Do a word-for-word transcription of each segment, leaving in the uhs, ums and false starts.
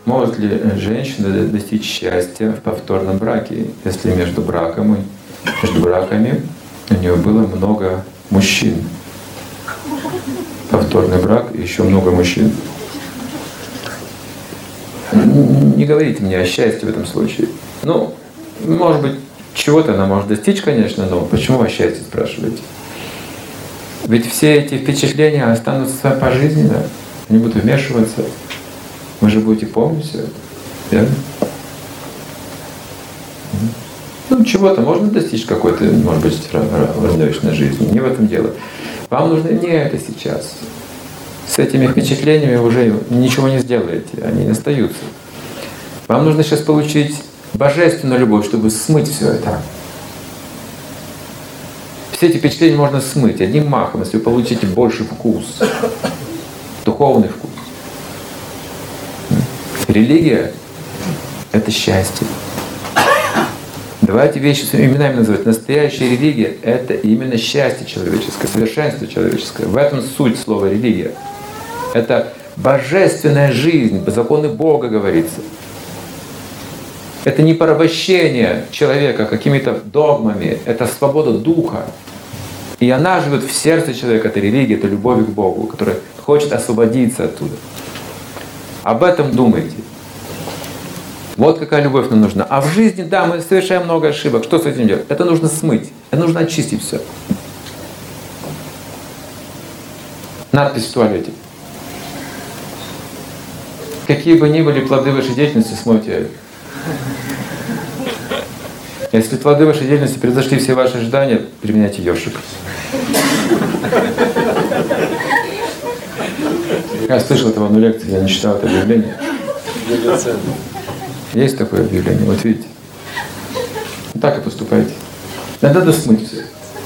Может ли женщина достичь счастья в повторном браке, если между браком и между браками у нее было много мужчин? Повторный брак и еще много мужчин. Не говорите мне о счастье в этом случае. Ну, может быть, чего-то она может достичь, конечно, но почему о счастье спрашиваете? Ведь все эти впечатления останутся пожизненно, они будут вмешиваться. Вы же будете помнить все это, верно? Ну, чего-то можно достичь какой-то, может быть, разновечной жизни. Не в этом дело. Вам нужно не это сейчас. С этими впечатлениями уже ничего не сделаете, они не остаются. Вам нужно сейчас получить божественную любовь, чтобы смыть все это. Все эти впечатления можно смыть одним махом, если вы получите больше вкус, духовный вкус. Религия — это счастье. Давайте вещи своими именами называть. Настоящая религия — это именно счастье человеческое, совершенство человеческое. В этом суть слова «религия». Это божественная жизнь, законы Бога говорится. Это не порабощение человека какими-то догмами, это свобода духа. И она живет в сердце человека, это религия, это любовь к Богу, которая хочет освободиться оттуда. Об этом думайте. Вот какая любовь нам нужна. А в жизни, да, мы совершаем много ошибок. Что с этим делать? Это нужно смыть, это нужно очистить все. Надпись в туалете. Какие бы ни были плоды вашей деятельности, смойте. Если плоды вашей деятельности превзошли все ваши ожидания, применяйте ёршик. Я слышал это в одной лекции, я не читал это объявление. Есть такое объявление, вот видите. Так и поступайте. Надо смыть все.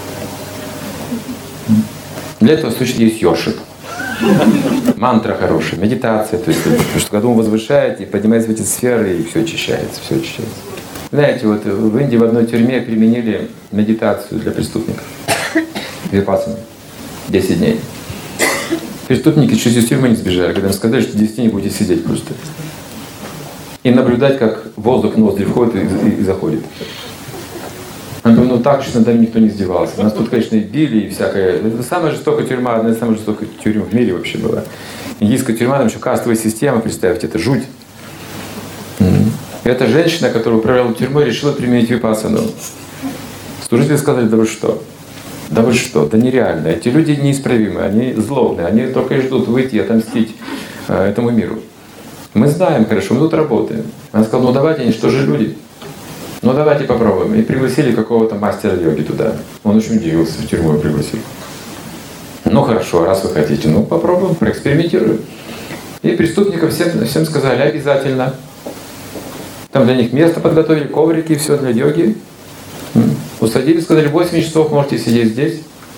Для этого в случае есть ёршик. Мантра хорошая, медитация, то есть, потому что когда вы возвышаете, поднимаетесь в эти сферы, и все очищается, все очищается. Знаете, вот в Индии в одной тюрьме применили медитацию для преступников. Випассану. десять дней. Преступники чуть из тюрьмы не сбежали, когда им сказали, что десять дней будете сидеть просто. И наблюдать, как воздух в ноздри входит и, и, и заходит. Он говорит, ну так что над нами никто не издевался. Нас тут, конечно, и били, и всякое. Это самая жестокая тюрьма, одна из самых жестоких тюрем в мире вообще была. Индийская тюрьма, там еще кастовая система, представьте, это жуть. Mm-hmm. И эта женщина, которая управляла тюрьмой, решила применить випассану. Служители сказали, да вы что? Да вы что? Да нереально. Эти люди неисправимы, они злобные, они только и ждут выйти и отомстить э, этому миру. Мы знаем, хорошо, мы тут работаем. Она сказала, ну давайте, они что же люди? Ну давайте попробуем. И пригласили какого-то мастера йоги туда. Он очень удивился, в тюрьму пригласил. Ну хорошо, раз вы хотите, ну попробуем, проэкспериментируем. И преступникам всем, всем сказали, обязательно. Там для них место подготовили, коврики, все для йоги. Усадили, сказали, восемь часов можете сидеть здесь.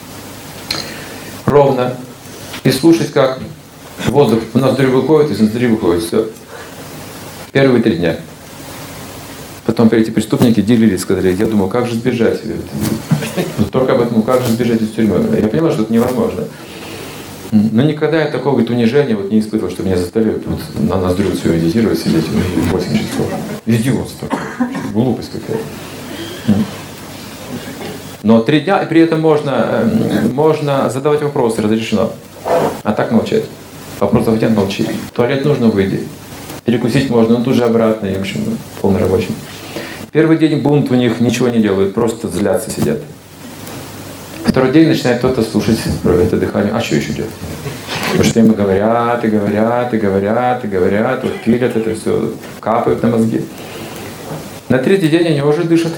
Ровно. И слушать, как воздух в ноздрю выходит, из ноздри выходит. Все. Первые три дня. Потом эти преступники делились, сказали, я думал, как же сбежать? Вот только об этом, как же сбежать из тюрьмы? Я понял, что это невозможно. Но никогда я такого, говорит, унижения вот не испытывал, что меня заставили вот на ноздрю все медитировать, сидеть восемь часов. Идиотство. Глупость какая-то. Но три дня, и при этом можно, можно задавать вопросы, разрешено. А так молчать. Вопросов нет, молчи. В туалет нужно, выйди. Перекусить можно, но тут же обратно, и, в общем, полный рабочий. Первый день бунт у них, ничего не делают, просто злятся, сидят. Второй день начинает кто-то слушать это дыхание. А что еще делать? Потому что им говорят, и говорят, и говорят, и говорят, вот пилят это все, капают на мозги. На третий день они уже дышат.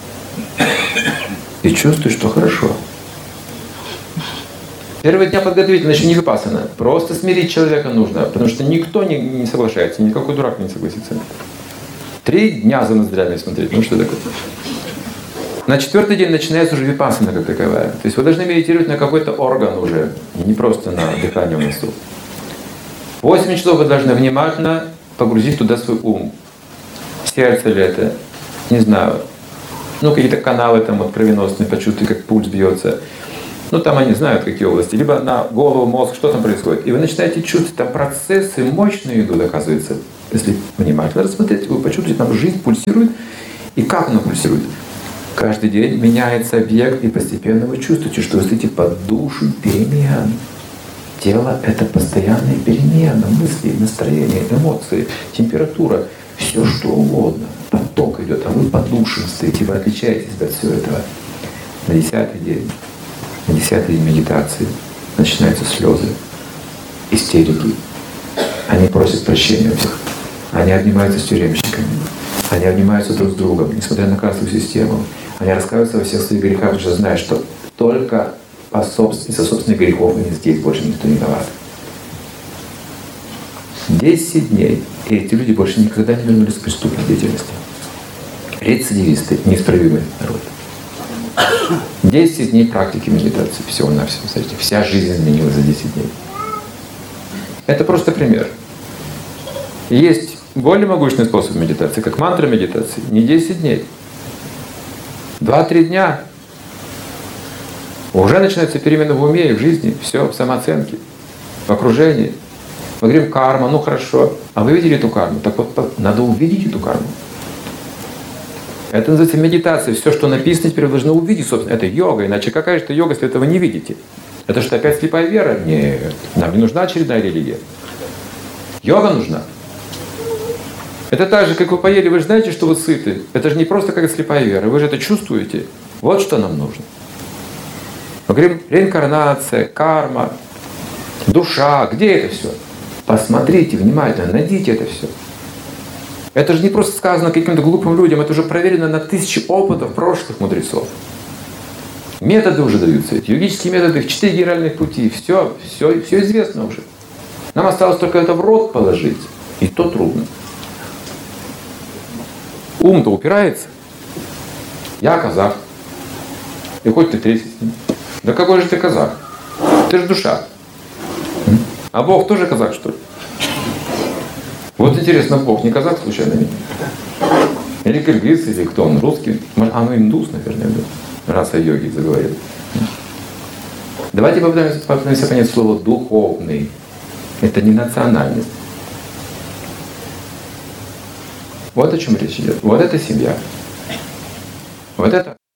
И чувствуют, что хорошо. Первые дня подготовительно, еще не випассана. Просто смирить человека нужно, потому что никто не, не соглашается, никакой дурак не согласится. Три дня за ноздрями смотреть, ну что такое? На четвертый день начинается уже випассана как таковая. То есть вы должны медитировать на какой-то орган уже, не просто на дыхание в носу. Восемь часов вы должны внимательно погрузить туда свой ум. Сердце ли это, не знаю, ну какие-то каналы там вот кровеносные, почувствуйте, как пульс бьется. Ну там они знают, какие области. Либо на голову, мозг, что там происходит. И вы начинаете чувствовать, там процессы мощные идут, оказывается. Если внимательно рассмотреть, вы почувствуете, там жизнь пульсирует. И как она пульсирует? Каждый день меняется объект, и постепенно вы чувствуете, что вы стоите под душем перемен. Тело — это постоянные перемены, мысли, настроения, эмоции, температура, все что угодно. Поток идет, а вы под душем стоите, вы отличаетесь от всего этого. На десятый день, на десятый день медитации начинаются слезы, истерики. Они просят прощения у всех. Они обнимаются с тюремщиками. Они обнимаются друг с другом, несмотря на кастовую систему. Они раскаиваются во всех своих грехах, потому что знают, что только по собствен... из-за собственных грехов они здесь больше никто не виноват. Десять дней. И эти люди больше никогда не вернулись к преступной деятельности. Рецидивисты, неисправимый народ. Десять дней практики медитации. Всего-навсего. Смотрите, вся жизнь изменилась за десять дней. Это просто пример. Есть более могущественный способ медитации, как мантра медитации. Не десять дней. Два-три дня. Уже начинаются перемены в уме и в жизни. Все, в самооценке, в окружении. Мы говорим карма, ну хорошо. А вы видели эту карму? Так вот, надо увидеть эту карму. Это называется медитация. Все, что написано, теперь вы должны увидеть, собственно. Это йога. Иначе какая же это йога, если этого не видите? Это что, опять слепая вера? Нет. Нам не нужна очередная религия. Йога нужна. Это так же, как вы поели, вы же знаете, что вы сыты. Это же не просто как слепая вера. Вы же это чувствуете. Вот что нам нужно. Мы говорим реинкарнация, карма, душа. Где это все? Посмотрите внимательно, найдите это все. Это же не просто сказано каким-то глупым людям, это уже проверено на тысячи опытов прошлых мудрецов. Методы уже даются, эти йогические методы, их четыре генеральных пути, все, все, все известно уже. Нам осталось только это в рот положить, и то трудно. Ум-то упирается. Я казах. И хоть ты тресни с ним. Да какой же ты казах? Ты же душа. А Бог тоже казах, что ли? Вот интересно, Бог не казах случайно? Или киргиз, или кто он, русский? А ну индус, наверное, да. Раз о йоге заговорил. Давайте попытаемся, попытаемся понять слово «духовный». Это не национальность. Вот о чем речь идет. Вот это семья. Вот это